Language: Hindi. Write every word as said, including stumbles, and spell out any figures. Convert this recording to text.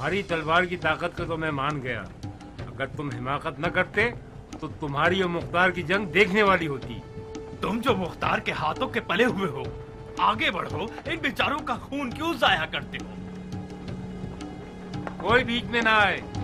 तुम्हारी तलवार की ताकत को तो मैं मान गया। अगर तुम हिमाकत न करते तो तुम्हारी और मुख्तार की जंग देखने वाली होती। तुम जो मुख्तार के हाथों के पले हुए हो, आगे बढ़ो, इन बेचारों का खून क्यों जाया करते हो? कोई बीच में ना आए।